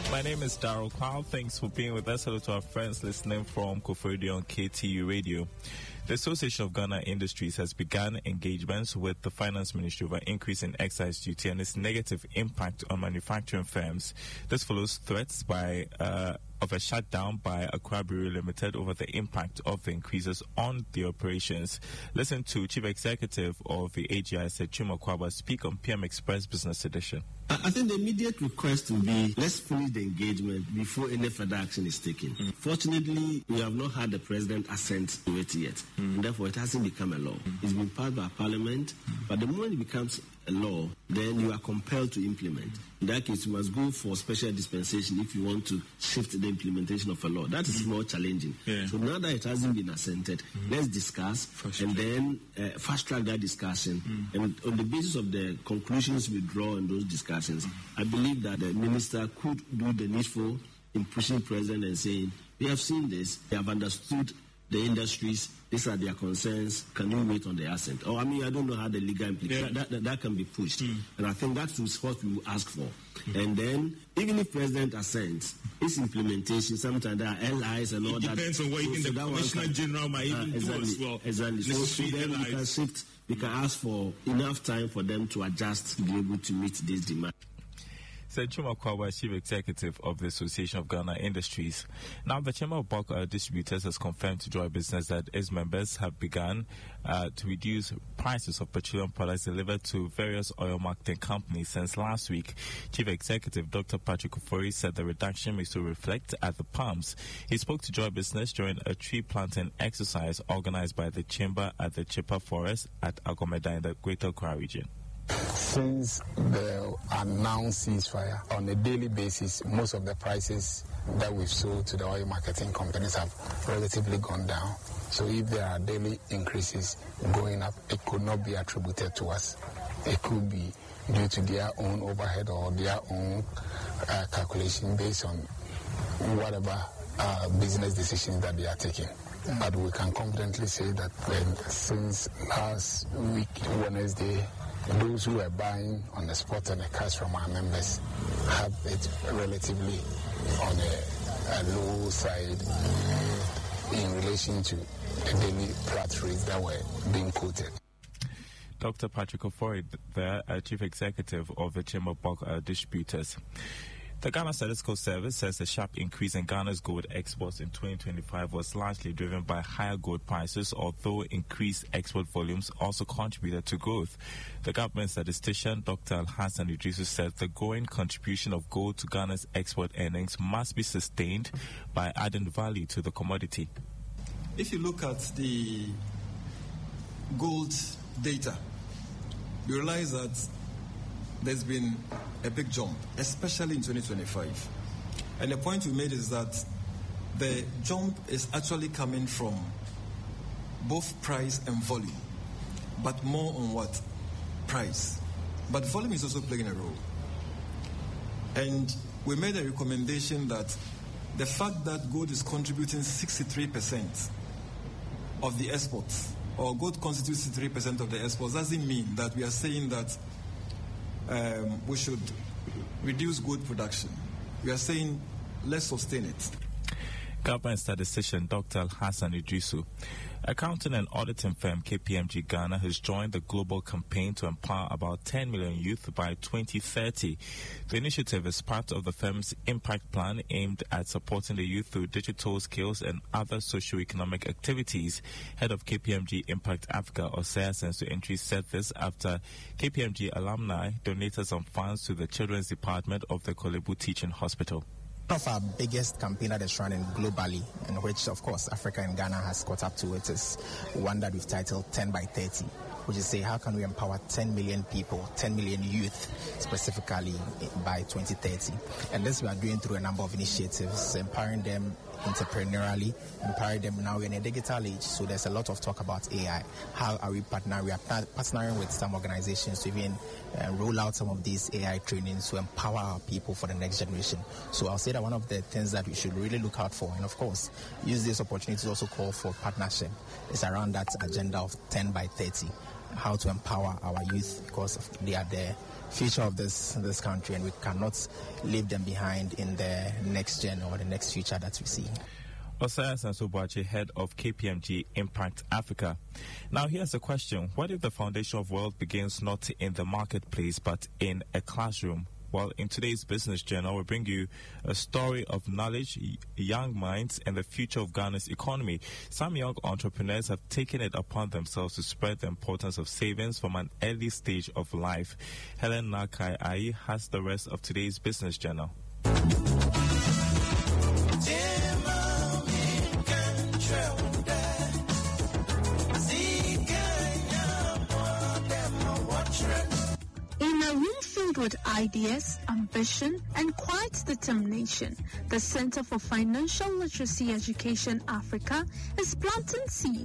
My name is Daryl Kwao. Thanks for being with us. Hello to our friends listening from Koforidua on KTU Radio. The Association of Ghana Industries has begun engagements with the Finance Ministry over increase in excise duty and its negative impact on manufacturing firms. This follows threats of a shutdown by Accra Brewery Limited over the impact of the increases on the operations. Listen to Chief Executive of the AGI, Setchum Akwaba, speak on PM Express Business Edition. I think the immediate request will be, let's finish the engagement before any further action is taken. Fortunately, we have not had the President assent to it yet, and therefore it hasn't become a law. It's been passed by Parliament, but the moment it becomes a law, then you are compelled to implement. In that case, you must go for special dispensation if you want to shift the implementation of a law. That is more challenging. Yeah. So now that it hasn't been assented, let's discuss and then fast track that discussion. And on the basis of the conclusions we draw in those discussions, I believe that the minister could do the needful in pushing President and saying, we have seen this, they have understood the industries, these are their concerns, can you wait on the assent? Or, I don't know how the legal implications, that can be pushed. And I think that is what we will ask for. And then, even if President assents, its implementation, sometimes there are LIs and all that. It depends on what even the Commissioner General might even do as well. Exactly. So then we can shift, we can ask for enough time for them to adjust to be able to meet this demand. Setchum Akwaba, Chief Executive of the Association of Ghana Industries. Now, the Chamber of Bulk Distributors has confirmed to Joy Business that its members have begun to reduce prices of petroleum products delivered to various oil marketing companies since last week. Chief Executive Dr. Patrick Ofori said the reduction may still reflect at the pumps. He spoke to Joy Business during a tree planting exercise organized by the Chamber at the Chippa Forest at Agomeda in the Greater Accra region. Since the announced ceasefire, on a daily basis, most of the prices that we've sold to the oil marketing companies have relatively gone down. So if there are daily increases going up, it could not be attributed to us. It could be due to their own overhead or their own calculation based on whatever business decisions that they are taking. But we can confidently say that since last week, Wednesday, those who are buying on the spot and the cash from our members have it relatively on a low side in relation to the daily flat rates that were being quoted. Dr. Patrick Ofori, the Chief Executive of the Chamber of Bulk Distributors. The Ghana Statistical Service says the sharp increase in Ghana's gold exports in 2025 was largely driven by higher gold prices, although increased export volumes also contributed to growth. The government statistician, Dr. Al-Hassan Idrisu, said the growing contribution of gold to Ghana's export earnings must be sustained by adding value to the commodity. If you look at the gold data, you realize that there's been a big jump, especially in 2025. And the point we made is that the jump is actually coming from both price and volume, but more on what? Price. But volume is also playing a role. And we made a recommendation that the fact that gold is contributing 63% of the exports, or gold constitutes 63% of the exports, doesn't mean that we are saying that we should reduce gold production. We are saying let's sustain it. Government statistician Dr. Al-Hassan Idrisu. Accounting and auditing firm KPMG Ghana has joined the global campaign to empower about 10 million youth by 2030. The initiative is part of the firm's impact plan aimed at supporting the youth through digital skills and other socio-economic activities. Head of KPMG Impact Africa, Osea Sensu Entry, said this after KPMG alumni donated some funds to the Children's Department of the Kolebu Teaching Hospital. One of our biggest campaign that is running globally, and which, of course, Africa and Ghana has caught up to it, is one that we've titled 10 by 30, which is say, how can we empower 10 million people, 10 million youth, specifically by 2030? And this we are doing through a number of initiatives, empowering them entrepreneurially, empowering them. Now we're in a digital age, so there's a lot of talk about AI. How are we partnering? We are partnering with some organizations to even roll out some of these AI trainings to empower our people for the next generation. So I'll say that one of the things that we should really look out for, and of course, use this opportunity to also call for partnership, is around that agenda of 10 by 30. how to empower our youth, because they are the future of this country, and we cannot leave them behind in the next gen or the next future that we see. Osaya Sansobuachi, head of KPMG Impact Africa. Now, here's a question. What if the foundation of wealth begins not in the marketplace, but in a classroom? Well, in today's Business Journal, we bring you a story of knowledge, young minds, and the future of Ghana's economy. Some young entrepreneurs have taken it upon themselves to spread the importance of savings from an early stage of life. Helen Nakai Ai has the rest of today's Business Journal. With ideas, ambition, and quiet determination, the Center for Financial Literacy Education Africa is planting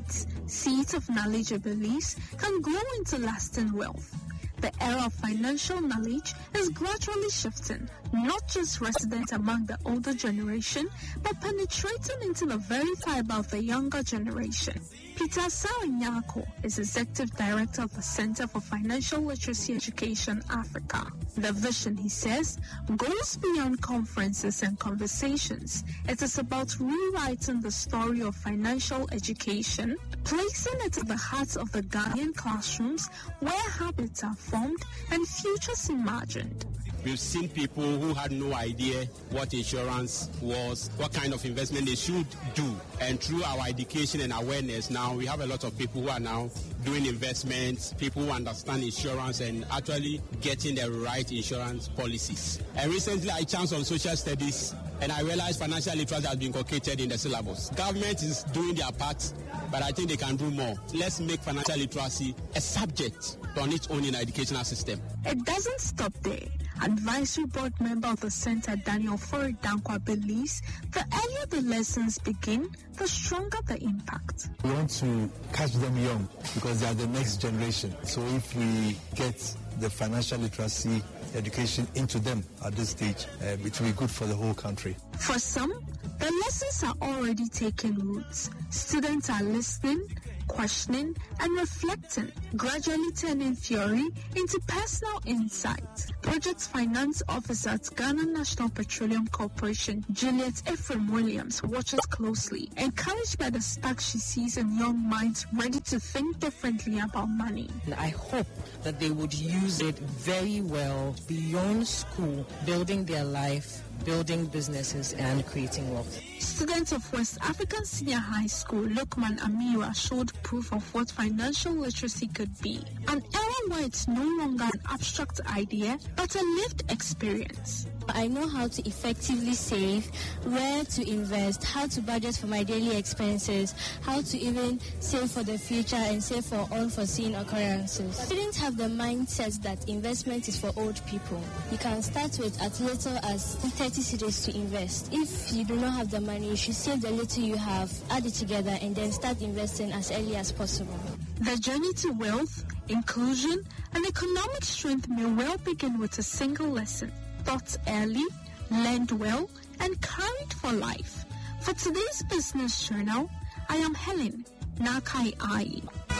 seeds of knowledge and beliefs can grow into lasting wealth. The era of financial knowledge is gradually shifting, not just resident among the older generation, but penetrating into the very fiber of the younger generation. Peter Sawanyako is Executive Director of the Center for Financial Literacy Education Africa. The vision, he says, goes beyond conferences and conversations. It is about rewriting the story of financial education, placing it at the heart of the Ghanaian classrooms where habits are formed and futures imagined. We've seen people who had no idea what insurance was, what kind of investment they should do. And through our education and awareness now, we have a lot of people who are now doing investments, people who understand insurance and actually getting the right insurance policies. And recently I chanced on social studies and I realized financial literacy has been inculcated in the syllabus. Government is doing their part, but I think they can do more. Let's make financial literacy a subject on its own in our educational system. It doesn't stop there. Advisory Board member of the Center, Daniel Foridankwa, believes the earlier the lessons begin, the stronger the impact. We want to catch them young because they are the next generation. So if we get the financial literacy education into them at this stage, it will be good for the whole country. For some, the lessons are already taking roots. Students are listening, questioning, and reflecting, gradually turning theory into personal insight. Project Finance Officer at Ghana National Petroleum Corporation, Juliet Ephraim Williams, watches closely, encouraged by the spark she sees in young minds ready to think differently about money. I hope that they would use it very well beyond school, building their life, building businesses, and creating wealth. Students of West African Senior High School, Lukman Amira, showed proof of what financial literacy could be. An era where it's no longer an abstract idea, but a lived experience. I know how to effectively save, where to invest, how to budget for my daily expenses, how to even save for the future and save for unforeseen occurrences. Students have the mindset that investment is for old people. You can start with as little as 30 cedis to invest. If you do not have the money, you should save the little you have, add it together, and then start investing as early as possible. The journey to wealth, inclusion, and economic strength may well begin with a single lesson. Thought early, learned well, and carried for life. For today's Business Journal, I am Helen Nakai Ai.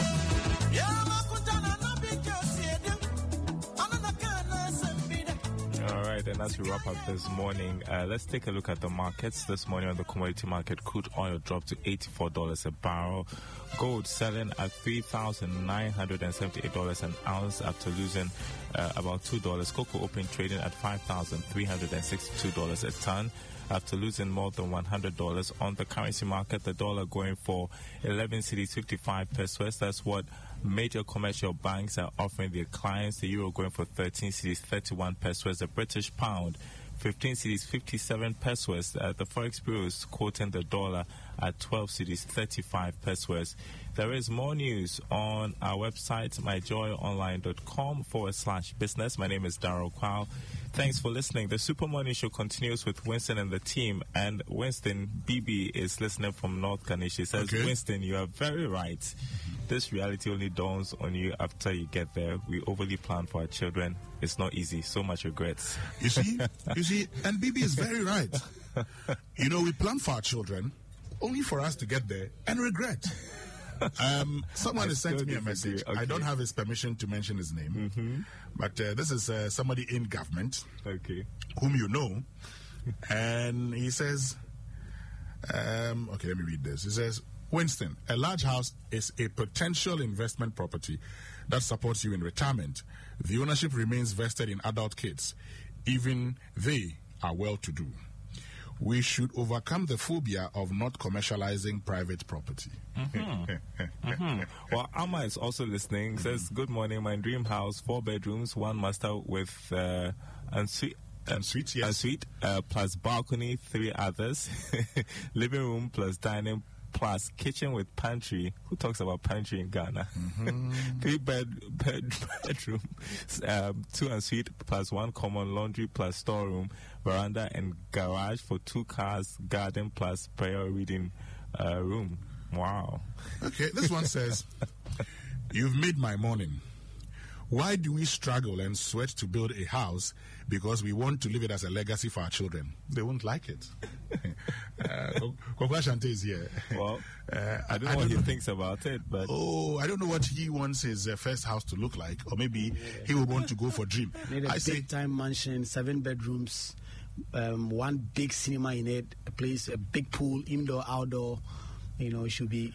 All right, and as we wrap up this morning, let's take a look at the markets. This morning on the commodity market, crude oil dropped to $84 a barrel. Gold selling at $3,978 an ounce after losing about $2. Cocoa open trading at $5,362 a ton after losing more than $100. On the currency market, the dollar going for 11 cedis 55 pesos. That's what major commercial banks are offering their clients. The euro going for 13 cedis 31 pesos. The British pound 15 cedis 57 pesos. The Forex Bureau is quoting the dollar at 12 cedis 35 pesos. There is more news on our website, myjoyonline.com/business. My name is Darryl Kwao. Thanks for listening. The Super Morning Show continues with Winston and the team. And Winston, BB is listening from North Ghana. She says, okay. Winston, you are very right. This reality only dawns on you after you get there. We overly plan for our children. It's not easy. So much regrets. You see, and BB is very right. You know, we plan for our children only for us to get there and regret. Someone has sent me a message. Okay. I don't have his permission to mention his name, but this is somebody in government, whom you know, and he says, okay, let me read this. He says, Winston, a large house is a potential investment property that supports you in retirement. The ownership remains vested in adult kids. Even they are well-to-do. We should overcome the phobia of not commercializing private property. Well, Amma is also listening. Says, good morning, my dream house, 4 bedrooms, 1 master with ensuite, plus balcony, 3 others, living room plus dining plus kitchen with pantry. Who talks about pantry in Ghana? 3 bedroom, 2 ensuite plus 1 common laundry plus storeroom, veranda and garage for 2 cars, garden plus prayer reading room. Wow. Okay, this one says, you've made my morning. Why do we struggle and sweat to build a house? Because we want to leave it as a legacy for our children. They won't like it. Kokwa Shante is here. Well, I don't know what he thinks about it, but... Oh, I don't know what he wants his first house to look like. Or maybe he will want to go for dream. Need a big-time mansion, 7 bedrooms, 1 big cinema in it, a place, a big pool, indoor, outdoor. You know, it should be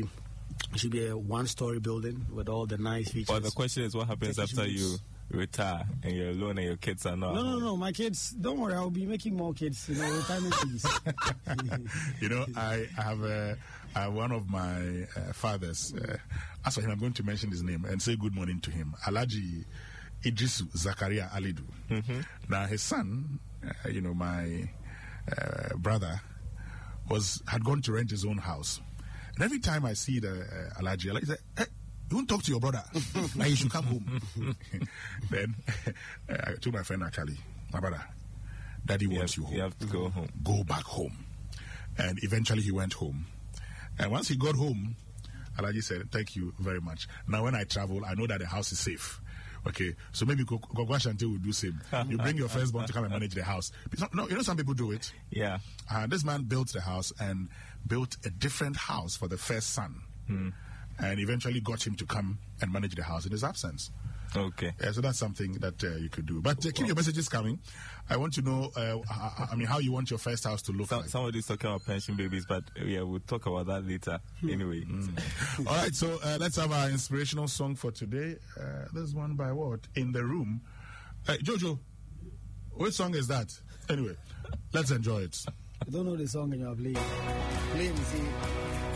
a 1-story building with all the nice features. Well, the question is, what happens after you retire and you're alone and your kids are not? No. My kids, don't worry, I'll be making more kids. You know, retirement fees. You know, I have one of my fathers. As for him, I'm going to mention his name and say good morning to him. Alhaji Idrisu Zakaria Alidu. Now, his son, my brother, had gone to rent his own house. And every time I see the Alhaji, I say, hey, you won't talk to your brother. Like, you should come home. Then I told my friend, actually, my brother, Daddy wants you home. You have to go home. Go back home. And eventually he went home. And once he got home, Alhaji said, thank you very much. Now when I travel, I know that the house is safe. Okay, so maybe Kokwa Shante will do same. You bring your firstborn to come and manage the house. No, some people do it. Yeah. This man built the house and built a different house for the first son. And eventually got him to come and manage the house in his absence. Okay. So that's something that you could do. But keep your messages coming. I want to know, how you want your first house to look like. Somebody's talking about pension babies, but yeah, we'll talk about that later. Anyway. All right, so let's have our inspirational song for today. This one by what? In the Room. Jojo, which song is that? Anyway, let's enjoy it. I don't know the song and you're playing. Play, see.